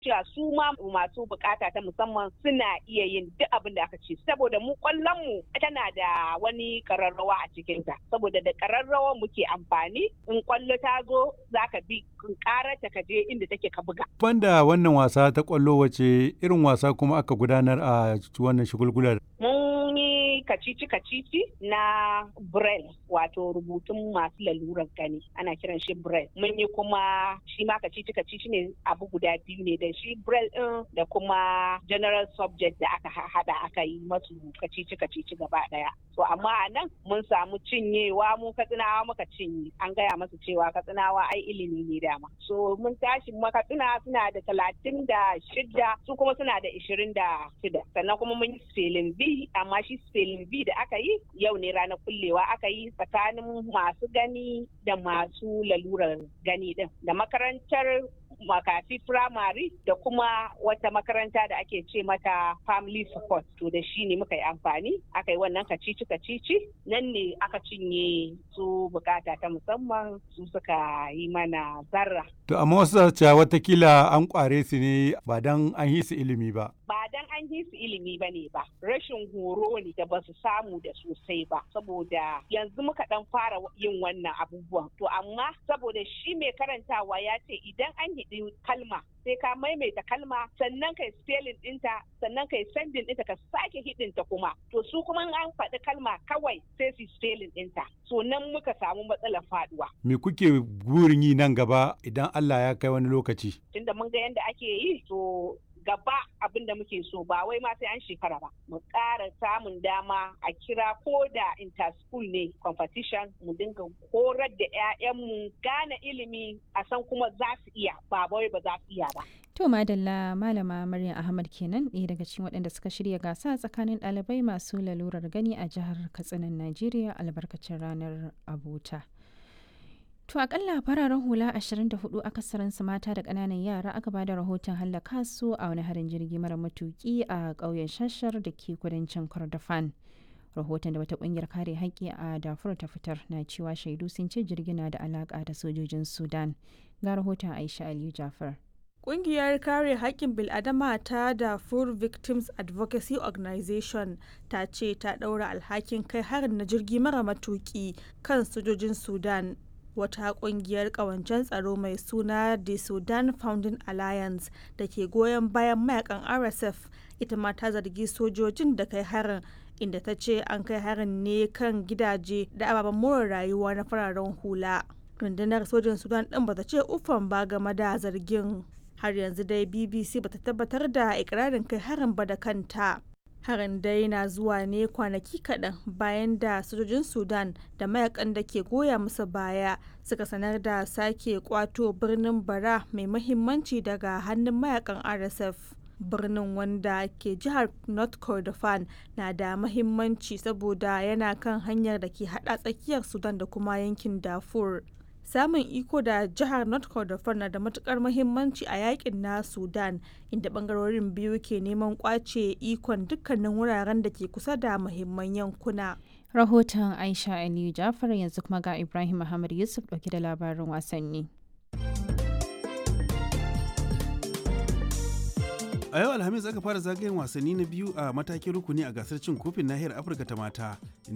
cewa su ma masu bukata ta musamman suna iya yin duk abin da aka ce, saboda mu kwallon mu tana da wani kararrawa a cikinta, saboda da kararrawa muke amfani. In kwallo ta zo zaka bi karata ka je inda take ka buga. Banda wannan wasa ta kwallo, wace irin wasa kuma aka gudanar a wannan shagulgular? Mun yi kacici na braille, wato rubutun masu lalurar gani, ana kiran shi braille. Mun yi kuma shi ma kacici ne, abu guda biyu ne, da shi braille din da kuma general subject da aka hada aka yi masu kacici gaba daya. So amma a nan mun samu cinyewa, mu Katsinawa muka cinye. An gaya masu cewa Katsinawa ai ilimi ne dama. So mun tashi Katsina suna da 36, su kuma suna da 26. Sannan kuma mun yi spelling bee, amma shi spelling bee da aka yi yau ne ranar kullewa aka yi tsakanin masu gani da masu lalurar gani din, da makarantar makafi firamare da kuma wata makaranta da ake ce mata family support. To da shi ne muka yi amfani, aka yi wannan kacici nan ne aka cinye su bukata ta musamman, su suka yi mana zarra. To amma wasu cewa watakila an kware su ne ba dan an yi su ilimi ba. Ba dan an yi su ilimi ba ne ba, rashin horo ne da ba su samu da sosai ba, saboda yanzu muka dan fara yin wannan abubuwan. To amma saboda shi mai karantawa ya ce idan an yi kalma sai ka maimaita kalma, sannan kai spelling ɗinta, sannan kai sending ɗinta, ka sake hidinta kuma. To su kuma an faɗi kalma kawai sai su spelling ɗinta. So nan muka samu matsalar faduwa. Me kuke burin yi nan gaba idan Allah ya kai wani lokaci? Tunda mun ga yadda ake yi, to gaba abin da muke so ba wai ma sai an shekara ba, mu ƙara samun dama a kira ko da inter-school ne competition, mu dinga horar da 'ya'yanmu gane ilimi, a san kuma za su iya, ba wai ba za su iya ba. To madalla, Malama Maryam Ahmad kenan, ɗaya daga cikin waɗanda suka shirya gasa tsakanin ɗalibai masu lalurar gani a jihar Katsinan Najeriya albarkacin ranar abota. To akalla fararen hula 24 akasarinsu mata da ƙananan yara aka bada rahoton hallaka su a wani harin jirgi mara matuki a ƙauyen Shashar da ke kudancin Kordofan. Rahoton da wata ƙungiyar kare haƙƙi a Darfur ta fitar na cewa shaidu sun ce jirgin na da alaƙa da sojojin Sudan. Ga rahoton Aisha Aliyu Jafar. Ƙungiyar kare haƙƙin bil'adama ta Darfur Victims Advocacy Organization ta ce ta ɗaura alhakin kai harin na jirgi mara matuki kan sojojin Sudan. Wata kungiyar kawancen tsaro mai suna The Sudan Founding Alliance da ke goyon bayan mayakan RSF ita ma ta zargi sojojin da kai harin, inda ta ce an kai harin ne kan gidaje da ababen more rayuwa na fararen hula. Rundunar sojin Sudan ɗin bata ce uffan ba game da zargin. Har yanzu dai BBC bata tabbatar da ikirarin kai harin ba da kanta. Harin dai na zuwa ne kwanaki kaɗan bayan da sojojin Sudan da mayakan da ke goya musu baya suka sanar da sake kwato birnin Bara mai mahimmanci daga hannun mayakan RSF. Birnin, wanda ke jihar North Kordofan, na da mahimmanci saboda yana kan hanyar da ke hada tsakiyar Sudan da kuma yankin Darfur. Samun iko da jihar North Kordofan na da matukar muhimmanci a yakin na Sudan, inda bangarorin biyu ke neman kwace ikon dukkanin wuraren da ke kusa da muhimman yankuna. Rahoton Aisha Aliyu Jafar. Yanzu kuma ga Ibrahim Muhammad Yusuf dauke da labarin wasanni. A yau Alhamis aka fara zagayen wasanni na biyu a matakin rukuni a gasar cin kofin nahiyar Afirka ta mata.